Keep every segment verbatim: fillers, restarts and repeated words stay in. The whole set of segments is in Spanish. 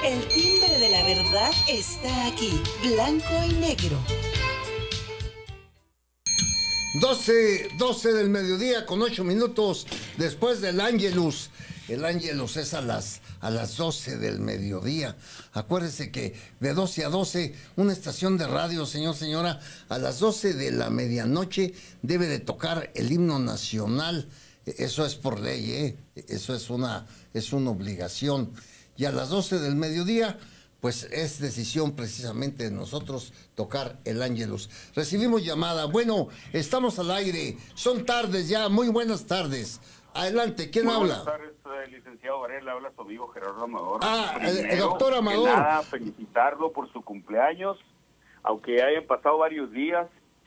El timbre de la verdad está aquí, blanco y negro. doce, doce del mediodía con ocho minutos después del Ángelus. El Ángelus es a las, a las doce del mediodía. Acuérdese que de doce a doce, una estación de radio, señor, señora, a las doce de la medianoche debe de tocar el himno nacional. Eso es por ley, ¿eh? Eso es una, es una obligación. Y a las doce del mediodía, pues es decisión precisamente de nosotros tocar el Ángelus. Recibimos llamada. Bueno, estamos al aire. Son tardes ya. Muy buenas tardes. Adelante, ¿quién Muy habla? Buenas tardes, eh, licenciado Varela. Habla su amigo Gerardo Amador. Ah, el, el Primero doctor que Amador. nada, felicitarlo por su cumpleaños, aunque hayan pasado varios días.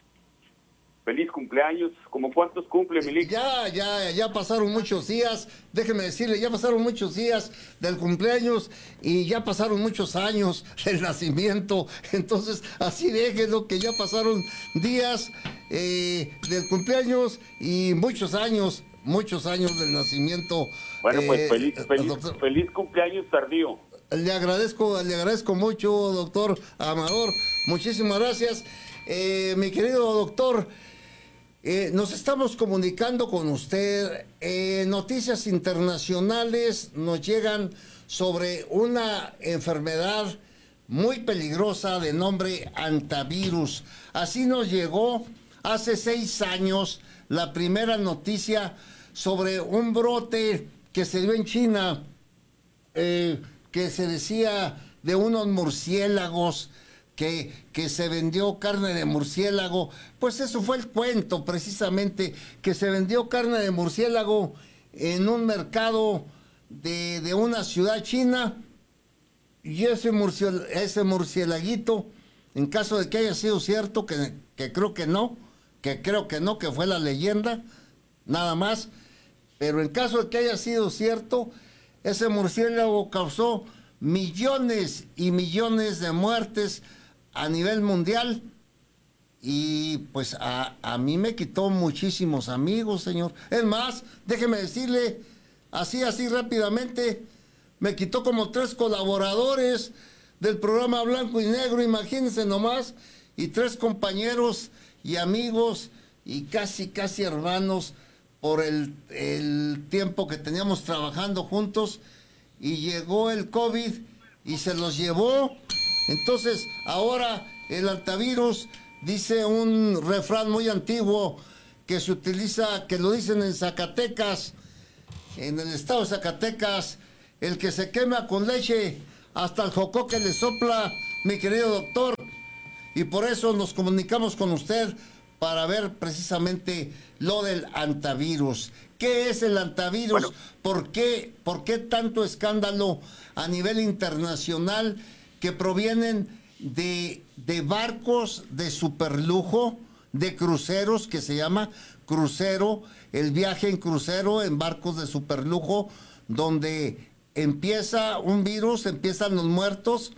Feliz cumpleaños. ¿Cómo cuántos cumple, Milik? Ya, ya, ya pasaron muchos días, déjeme decirle, ya pasaron muchos días del cumpleaños y ya pasaron muchos años del nacimiento. Entonces, así déjenlo, que ya pasaron días eh, del cumpleaños y muchos años, muchos años del nacimiento. Bueno, pues eh, feliz, feliz, doctor. feliz cumpleaños tardío. Le agradezco, le agradezco mucho, doctor Amador. Muchísimas gracias. Eh, mi querido doctor, Eh, nos estamos comunicando con usted. Eh, noticias internacionales nos llegan sobre una enfermedad muy peligrosa de nombre hantavirus. Así nos llegó hace seis años la primera noticia sobre un brote que se dio en China, eh, que se decía de unos murciélagos. Que, que se vendió carne de murciélago. Pues eso fue el cuento, precisamente, que se vendió carne de murciélago en un mercado de, de una ciudad china, y ese, murciel, ese murcielaguito, en caso de que haya sido cierto, que, que creo que no, que creo que no, que fue la leyenda, nada más, pero en caso de que haya sido cierto, ese murciélago causó millones y millones de muertes a nivel mundial, y pues a, a mí me quitó muchísimos amigos, señor. Es más, déjeme decirle, así, así rápidamente, me quitó como tres colaboradores del programa Blanco y Negro, imagínense nomás, y tres compañeros y amigos y casi, casi hermanos por el, el tiempo que teníamos trabajando juntos, y llegó el COVID y se los llevó. Entonces, ahora el hantavirus, dice un refrán muy antiguo que se utiliza, que lo dicen en Zacatecas, en el estado de Zacatecas, el que se quema con leche, hasta el jocoque le sopla, mi querido doctor. Y por eso nos comunicamos con usted para ver precisamente lo del hantavirus. ¿Qué es el hantavirus? Bueno. ¿Por qué, por qué tanto escándalo a nivel internacional que provienen de, de barcos de superlujo, de cruceros, que se llama crucero, el viaje en crucero, en barcos de superlujo, donde empieza un virus, empiezan los muertos,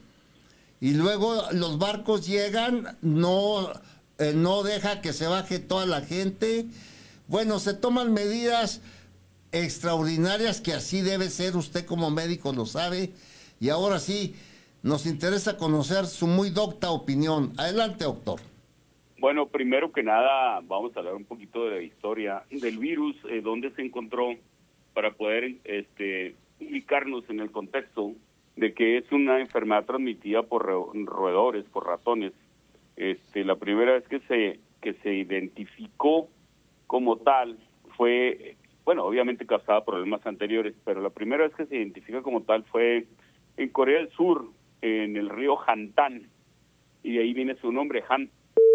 y luego los barcos llegan, no, eh, no deja que se baje toda la gente. Bueno, se toman medidas extraordinarias, que así debe ser, usted como médico lo sabe, y ahora sí, nos interesa conocer su muy docta opinión. Adelante, doctor. Bueno, primero que nada, vamos a hablar un poquito de la historia del virus, eh, dónde se encontró, para poder este, ubicarnos en el contexto de que es una enfermedad transmitida por roedores, por ratones. Este, la primera vez que se, que se identificó como tal fue, bueno, obviamente causaba problemas anteriores, pero la primera vez que se identifica como tal fue en Corea del Sur, en el río Hantan, y de ahí viene su nombre, Han.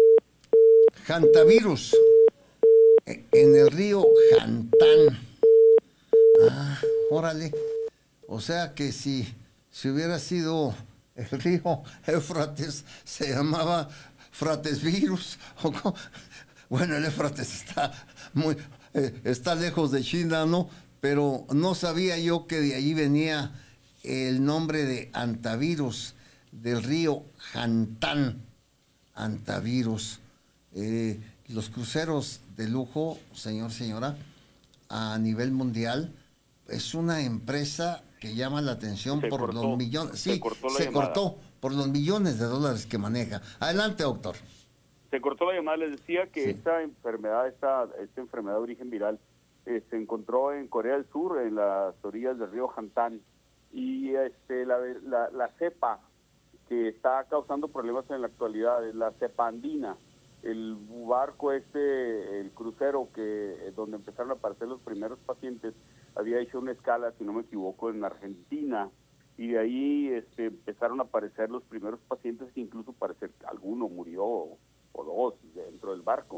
Hantavirus, en el río Hantan. Ah, órale. O sea que si, si hubiera sido el río Éufrates, se llamaba Fratesvirus. Bueno, el Éufrates está muy, eh, está lejos de China, ¿no? Pero no sabía yo que de allí venía el nombre de hantavirus, del río Hantan. Hantavirus. Eh, los cruceros de lujo, señor, señora, a nivel mundial, es una empresa que llama la atención Se por cortó, los millones. Sí, se cortó la se llamada. cortó por los millones de dólares que maneja. Adelante, doctor. Se cortó la llamada, les decía que Sí. esta enfermedad, esta, esta enfermedad de origen viral, eh, se encontró en Corea del Sur, en las orillas del río Hantan, y este, la, la, la cepa que está causando problemas en la actualidad es la cepa andina. El barco este, el crucero que donde empezaron a aparecer los primeros pacientes, había hecho una escala, si no me equivoco, en Argentina, y de ahí este, empezaron a aparecer los primeros pacientes, que incluso parece que alguno murió o dos dentro del barco.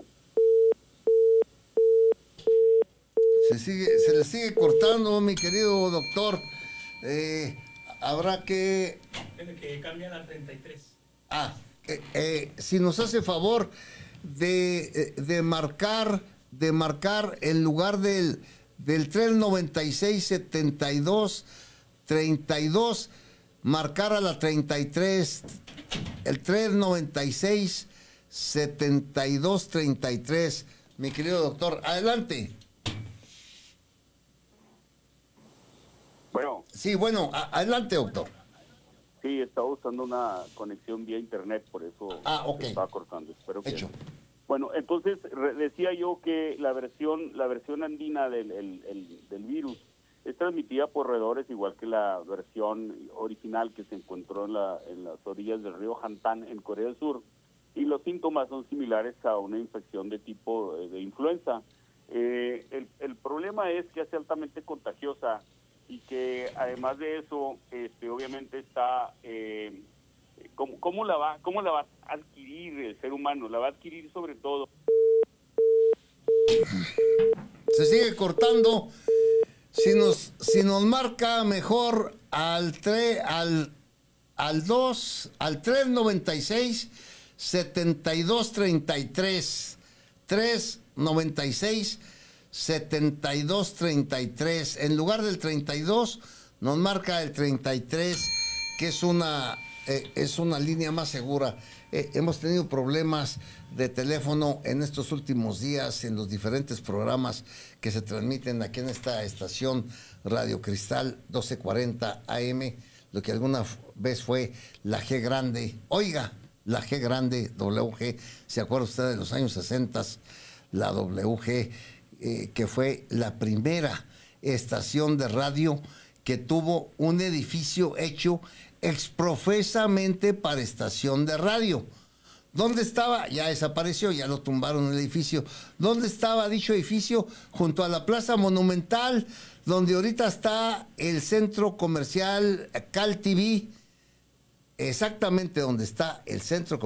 Se sigue, se le sigue cortando, mi querido doctor. Eh, habrá que... Que cambia la treinta y tres. Ah, eh, eh, si nos hace favor de, de marcar, de marcar en lugar del, del tres noventa y seis setenta y dos treinta y dos, marcar a la treinta y tres, el tres noventa y seis setenta y dos treinta y tres, mi querido doctor. Adelante. Bueno, Sí, bueno, a- adelante, doctor. sí, estaba usando una conexión vía internet, por eso Ah, ok. se estaba cortando. Espero que... Hecho. Bueno, entonces re- decía yo que la versión la versión andina del, el- el- del virus es transmitida por roedores, igual que la versión original que se encontró en, la, en las orillas del río Hantan en Corea del Sur, y los síntomas son similares a una infección de tipo eh, de influenza. Eh, el, el problema es que es altamente contagiosa y que además de eso, este, obviamente está... Eh, ¿cómo, cómo, la va, ¿Cómo la va a adquirir el ser humano? La va a adquirir sobre todo... Se sigue cortando. Si nos, si nos marca mejor al tres, al, al dos, al tres noventa y seis setenta y dos treinta y tres, tres noventa y seis setenta y dos treinta y tres, en lugar del treinta y dos nos marca el treinta y tres, que es una eh, es una línea más segura. Eh, hemos tenido problemas de teléfono en estos últimos días en los diferentes programas que se transmiten aquí en esta estación Radio Cristal doce cuarenta A M, lo que alguna vez fue la G grande. Oiga, la G grande, W G, ¿se acuerda usted de los años sesenta? La W G, eh, que fue la primera estación de radio que tuvo un edificio hecho exprofesamente para estación de radio. ¿Dónde estaba? Ya desapareció, ya lo tumbaron el edificio. ¿Dónde estaba dicho edificio? Junto a la Plaza Monumental, donde ahorita está el centro comercial Cal T V, exactamente donde está el centro comercial.